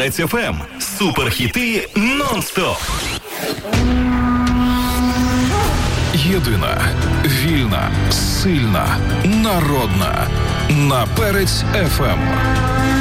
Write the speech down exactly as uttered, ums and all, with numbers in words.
Перець еф ем. Суперхіти нон-стоп. Єдина, вільна, сильна, народна. На Перець еф ем.